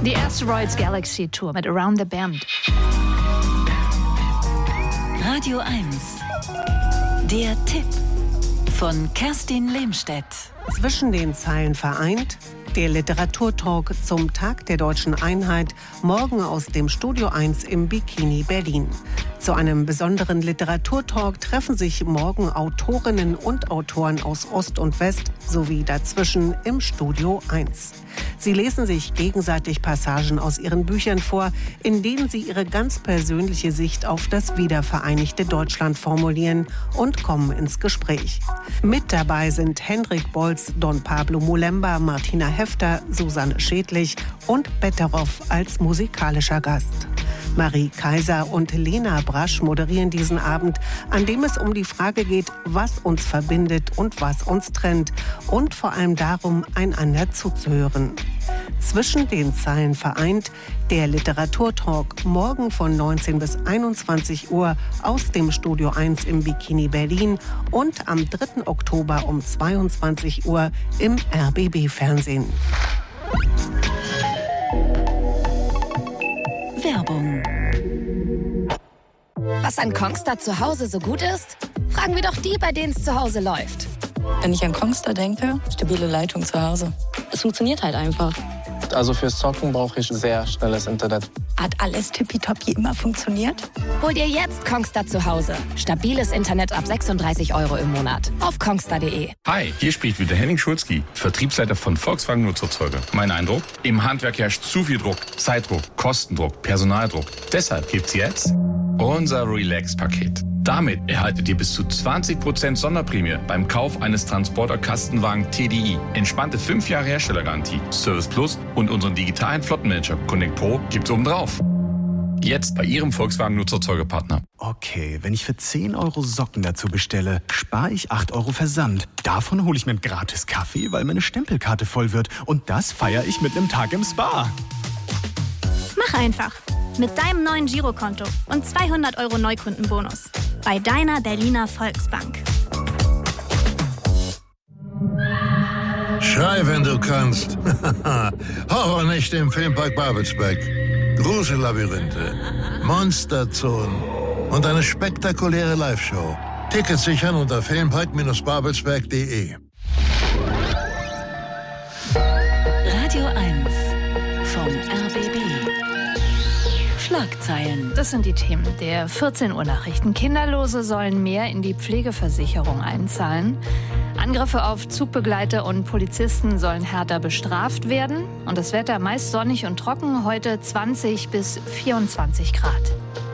Die Asteroids Galaxy Tour mit Around the Bend. Radio 1. Der Tipp von Kerstin Lehmstedt. Zwischen den Zeilen vereint, der Literaturtalk zum Tag der Deutschen Einheit, morgen aus dem Studio 1 im Bikini Berlin. Zu einem besonderen Literaturtalk treffen sich morgen Autorinnen und Autoren aus Ost und West sowie dazwischen im Studio 1. Sie lesen sich gegenseitig Passagen aus ihren Büchern vor, in denen sie ihre ganz persönliche Sicht auf das wiedervereinigte Deutschland formulieren und kommen ins Gespräch. Mit dabei sind Hendrik Bolz, Don Pablo Molemba, Martina Hefter, Susanne Schädlich und Betteroff als musikalischer Gast. Marie Kaiser und Lena Brasch moderieren diesen Abend, an dem es um die Frage geht, was uns verbindet und was uns trennt und vor allem darum, einander zuzuhören. Zwischen den Zeilen vereint, der Literaturtalk morgen von 19 bis 21 Uhr aus dem Studio 1 im Bikini Berlin und am 3. Oktober um 22 Uhr im RBB-Fernsehen. Werbung. Was an Kongstar zu Hause so gut ist? Fragen wir doch die, bei denen es zu Hause läuft. Wenn ich an Kongstar denke, stabile Leitung zu Hause. Es funktioniert halt einfach. Also fürs Zocken brauche ich sehr schnelles Internet. Hat alles tippitoppi immer funktioniert? Hol dir jetzt Kongstar zu Hause. Stabiles Internet ab 36 € im Monat. Auf kongstar.de. Hi, hier spricht wieder Henning Schulzki, Vertriebsleiter von Volkswagen Nutzerzeuger. Mein Eindruck? Im Handwerk herrscht zu viel Druck. Zeitdruck, Kostendruck, Personaldruck. Deshalb gibt's jetzt unser Relax-Paket. Damit erhaltet ihr bis zu 20% Sonderprämie beim Kauf eines Transporter-Kastenwagen TDI. Entspannte 5 Jahre Herstellergarantie, Service Plus und unseren digitalen Flottenmanager Connect Pro gibt's obendrauf. Jetzt bei Ihrem Volkswagen Nutzerzeugerpartner. Okay, wenn ich für 10 € Socken dazu bestelle, spare ich 8 € Versand. Davon hole ich mir einen gratis Kaffee, weil meine Stempelkarte voll wird. Und das feiere ich mit einem Tag im Spa. Mach einfach. Mit deinem neuen Girokonto und 200 € Neukundenbonus. Bei deiner Berliner Volksbank. Schrei, wenn du kannst. Horrornächte im Filmpark Babelsberg. Grusellabyrinthe, Monsterzonen und eine spektakuläre Live-Show. Tickets sichern unter filmpark-babelsberg.de. Radio 1 vom RBB. Schlagzeilen. Das sind die Themen der 14 Uhr Nachrichten. Kinderlose sollen mehr in die Pflegeversicherung einzahlen. Angriffe auf Zugbegleiter und Polizisten sollen härter bestraft werden. Und das Wetter meist sonnig und trocken, heute 20 bis 24 Grad.